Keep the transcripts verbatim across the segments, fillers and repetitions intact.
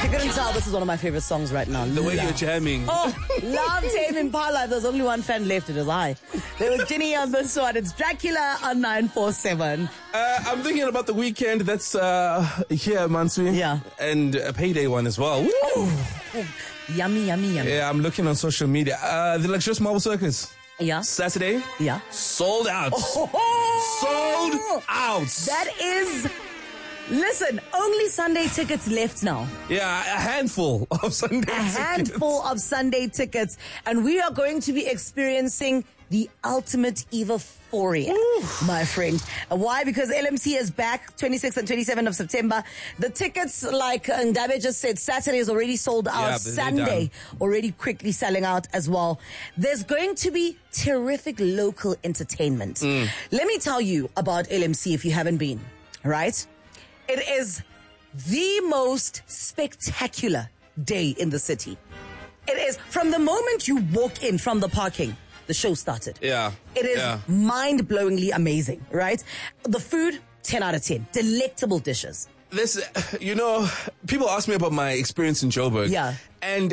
you couldn't tell, this is one of my favorite songs right now. The way Love. you're jamming. Oh, love Tame Impala. There's only one fan left. It was I. There was Ginny on this one. It's Dracula on nine four seven. Uh, I'm thinking about the weekend that's uh, here, Mansui. Yeah. And a payday one as well. Woo! Oh, yummy, yummy, yummy. Yeah, I'm looking on social media. Uh, the Luxurious Marble Circus. Yeah. Saturday. Yeah. Sold out. Oh, Sold out. That is... Listen, only Sunday tickets left now. Yeah, a handful of Sunday A tickets. handful of Sunday tickets. And we are going to be experiencing the ultimate euphoria, my friend. Why? Because L M C is back twenty-sixth and twenty-seventh of September. The tickets, like Ndabe just said, Saturday is already sold out. Yeah, but they're Sunday done. already quickly selling out as well. There's going to be terrific local entertainment. Mm. Let me tell you about L M C if you haven't been, right? It is the most spectacular day in the city. It is from the moment you walk in from the parking, the show started. Yeah. It is yeah. mind-blowingly amazing, right? The food, ten out of ten. Delectable dishes. This, you know, people ask me about my experience in Joburg. Yeah. And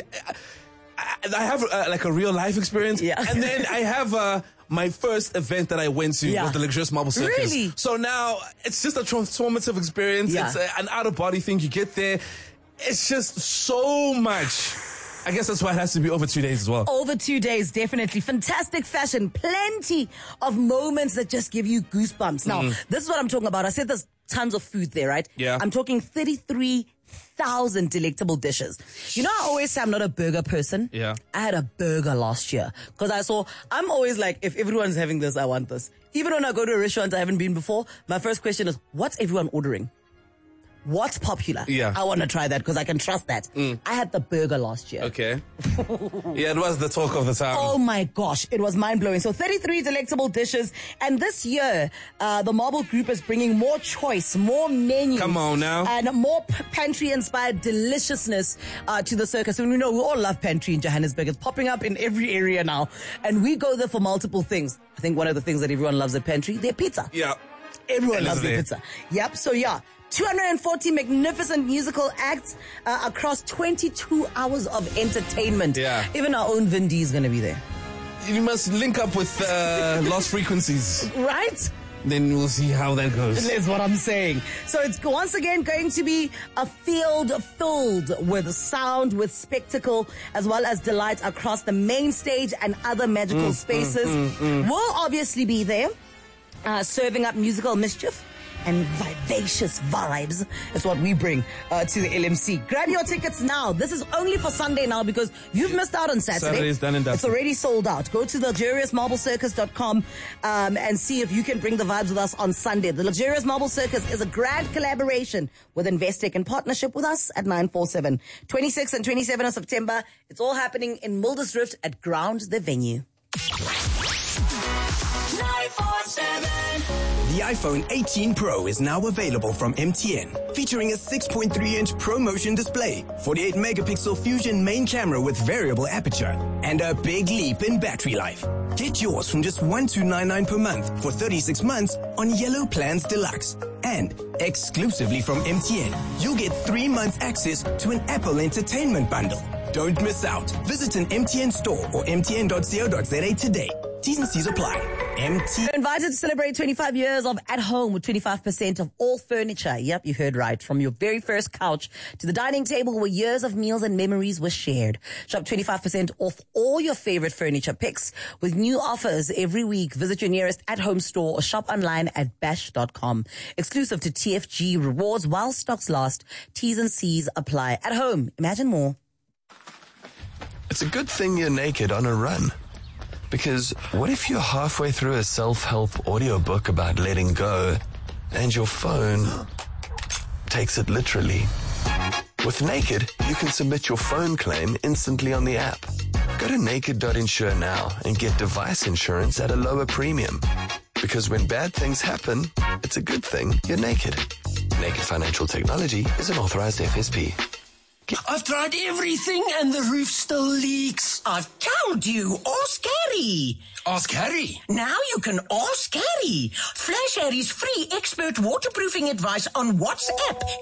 I, I have uh, like a real life experience. Yeah. And then I have uh, my first event that I went to Yeah. was the Luxurious Marble Circus. Really? So now it's just a transformative experience. Yeah. It's a, an out-of-body thing. You get there. It's just so much. I guess that's why it has to be over two days as well. Over two days, definitely. Fantastic fashion. Plenty of moments that just give you goosebumps. Now, Mm. this is what I'm talking about. I said there's tons of food there, right? Yeah. I'm talking thirty-three thousand delectable dishes. You know, I always say I'm not a burger person. Yeah. I had a burger last year because I saw, I'm always like, if everyone's having this, I want this. Even when I go to a restaurant I haven't been before, my first question is, what's everyone ordering? What's popular? Yeah. I want to try that because I can trust that. Mm. I had the burger last year. Okay. Yeah, it was the talk of the town. Oh my gosh, it was mind-blowing. So thirty-three delectable dishes. And this year, uh, the Marble Group is bringing more choice, more menus. Come on now. And more p- pantry-inspired deliciousness uh, to the circus. And we know we all love pantry in Johannesburg. It's popping up in every area now. And we go there for multiple things. I think one of the things that everyone loves at pantry, their pizza. Yeah. Everyone And loves is their there. pizza. Yep, so yeah. two hundred forty magnificent musical acts uh, across twenty-two hours of entertainment. Yeah. Even our own Vin D is going to be there. You must link up with uh, Lost Frequencies. Right? Then we'll see how that goes. That's what I'm saying. So it's once again going to be a field filled with sound, with spectacle, as well as delight across the main stage and other magical Mm, spaces. mm, mm, mm. We'll obviously be there, uh, serving up musical mischief and vivacious vibes is what we bring uh, to the L M C. Grab your tickets now. This is only for Sunday now because you've missed out on Saturday. Saturday is done and It's dusted. already sold out. Go to the luxurious marble circus dot com um, and see if you can bring the vibes with us on Sunday. The Luxurious Marble Circus is a grand collaboration with Investec in partnership with us at nine four seven. twenty-sixth and twenty-seventh of September. It's all happening in Mildersdrift at Ground, the venue. nine four seven. The iPhone eighteen Pro is now available from M T N, featuring a six point three inch ProMotion display, forty-eight megapixel Fusion main camera with variable aperture, and a big leap in battery life. Get yours from just one thousand two hundred ninety-nine dollars per month for thirty-six months on Yellow Plans Deluxe. And exclusively from M T N, you'll get three months access to an Apple Entertainment bundle. Don't miss out. Visit an M T N store or m t n dot co dot z a today. T's and C's apply. M T N. You're invited to celebrate twenty-five years of At Home with twenty-five percent of all furniture. Yep, you heard right. From your very first couch to the dining table where years of meals and memories were shared. Shop twenty-five percent off all your favorite furniture picks with new offers every week. Visit your nearest At Home store or shop online at bash dot com. Exclusive to T F G rewards while stocks last. T's and C's apply. At Home, imagine more. It's a good thing you're naked on a run. Because what if you're halfway through a self-help audiobook about letting go and your phone takes it literally? With Naked, you can submit your phone claim instantly on the app. Go to naked dot insure now and get device insurance at a lower premium. Because when bad things happen, it's a good thing you're naked. Naked Financial Technology is an authorized F S P. I've tried everything and the roof still leaks. I've told you, ask Harry. Ask Harry. Now you can ask Harry. Flash Harry's free expert waterproofing advice on WhatsApp twenty-four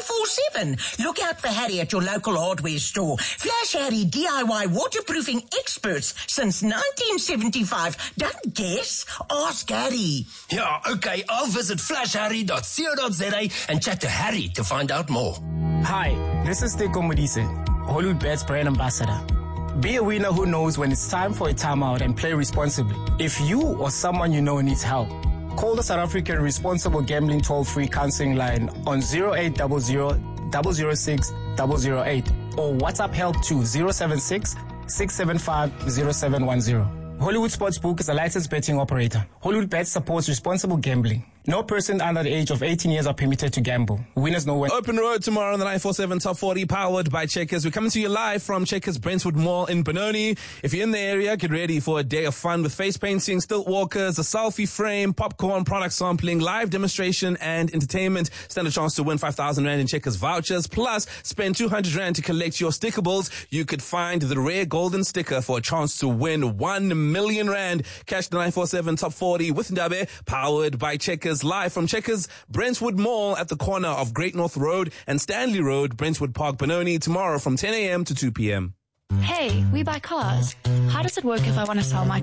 four seven. Look out for Harry at your local hardware store. Flash Harry D I Y waterproofing experts since nineteen seventy-five. Don't guess. Ask Harry. Yeah, okay, I'll visit flash harry dot co dot za and chat to Harry to find out more. Hi, this is Teko Modise, Hollywood Bets brand ambassador. Be a winner who knows when it's time for a timeout and play responsibly. If you or someone you know needs help, call the South African Responsible Gambling toll-free counseling line on zero eight zero zero, zero zero six, zero zero eight or WhatsApp help to zero seven six, six seven five, zero seven one zero. Hollywood Sportsbook is a licensed betting operator. Hollywood Bets supports responsible gambling. No person under the age of eighteen years are permitted to gamble. Winners know when. Open Road tomorrow on the nine four seven Top forty, powered by Checkers. We're coming to you live from Checkers Brentwood Mall in Benoni. If you're in the area, get ready for a day of fun with face painting, stilt walkers, a selfie frame, popcorn, product sampling, live demonstration, and entertainment. Stand a chance to win five thousand rand in Checkers vouchers. Plus, spend two hundred rand to collect your stickables. You could find the rare golden sticker for a chance to win one million rand. Catch the nine four seven Top forty with Ndabe, powered by Checkers. Live from Checkers Brentwood Mall at the corner of Great North Road and Stanley Road, Brentwood Park, Benoni, tomorrow from ten a.m. to two p.m. Hey, we buy cars. How does it work if I want to sell my